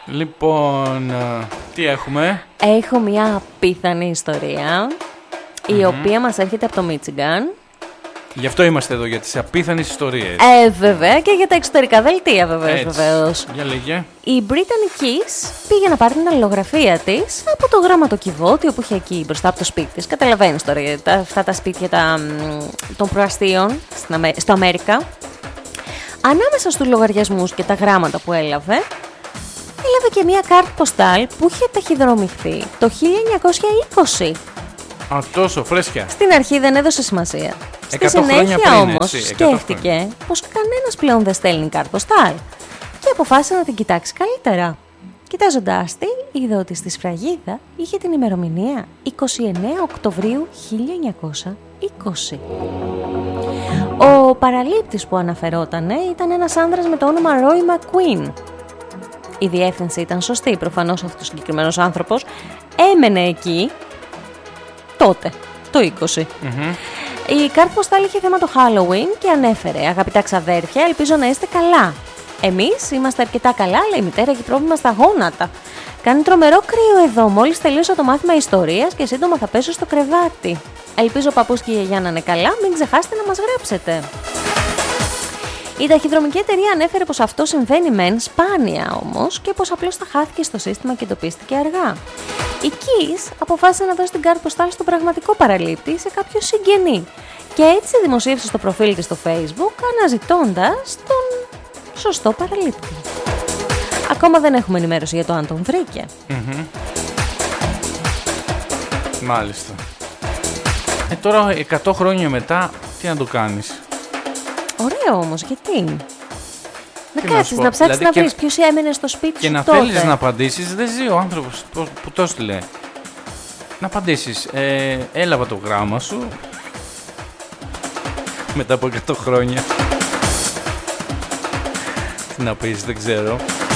Λοιπόν, τι έχουμε? Έχω μια απίθανη ιστορία, η οποία μας έρχεται από το Μίτσιγκαν. Γι' αυτό είμαστε εδώ, για τις απίθανες ιστορίες. Βέβαια, και για τα εξωτερικά δελτία, βεβαίως. Για λέγε. Η Brittany Keys πήγε να πάρει την αλληλογραφία της από το γραμματοκιβώτιο που είχε εκεί μπροστά από το σπίτι της. Καταλαβαίνεις τώρα, αυτά τα σπίτια των προαστίων στο Αμέρικα. Ανάμεσα στους λογαριασμούς και τα γράμματα που έλαβε και μια κάρτα ποστάλ που είχε ταχυδρομηχθεί το 1920. Α, τόσο φρέσκια. Στην αρχή δεν έδωσε σημασία. Στη συνέχεια όμως σκέφτηκε πως κανένας πλέον δεν στέλνει κάρτα ποστάλ και αποφάσισε να την κοιτάξει καλύτερα. Κοιτάζοντάς τη, είδε ότι στη σφραγίδα είχε την ημερομηνία 29 Οκτωβρίου 1920. Ο παραλήπτης που αναφερότανε ήταν ένας άνδρας με το όνομα Roy McQueen. Η διεύθυνση ήταν σωστή, προφανώς αυτός ο συγκεκριμένος άνθρωπος έμενε εκεί τότε, το 20. Η κάρτα ποστάλ είχε θέμα το Halloween και ανέφερε: αγαπητά ξαδέρφια, ελπίζω να είστε καλά. Εμείς είμαστε αρκετά καλά, αλλά η μητέρα έχει πρόβλημα στα γόνατα. Κάνει τρομερό κρύο εδώ, μόλις τελείωσα το μάθημα ιστορίας και σύντομα θα πέσω στο κρεβάτι. Ελπίζω ο παππούς και η γιαγιά να είναι καλά, μην ξεχάσετε να μας γράψετε. Η ταχυδρομική εταιρεία ανέφερε πως αυτό συμβαίνει μεν σπάνια όμως και πως απλώς θα χάθηκε στο σύστημα και εντοπίστηκε αργά. Η Keys αποφάσισε να δώσει την κάρτα ποστάλ στον πραγματικό παραλήπτη σε κάποιο συγγενή και έτσι δημοσίευσε στο προφίλ της στο Facebook αναζητώντας τον σωστό παραλήπτη. Ακόμα δεν έχουμε ενημέρωση για το αν τον βρήκε. Μάλιστα. Τώρα 100 χρόνια μετά τι να το κάνεις? Ωραίο όμως, γιατί? Να κάτσεις, να ψάξεις, δηλαδή, να βρεις ποιος έμενε στο σπίτι σου και να τότε. θέλεις να απαντήσεις, δεν ζει ο άνθρωπος που το έστειλε. Να απαντήσεις, έλαβα το γράμμα σου μετά από 100 χρόνια. Τι να πεις, δεν ξέρω.